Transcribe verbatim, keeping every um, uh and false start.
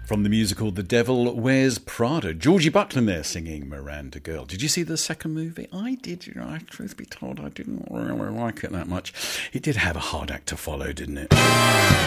From the musical The Devil Wears Prada. Georgie Buckland there singing Miranda Girl. Did you see the second movie? I did. You know, truth be told, I didn't really like it that much. It did have a hard act to follow, didn't it?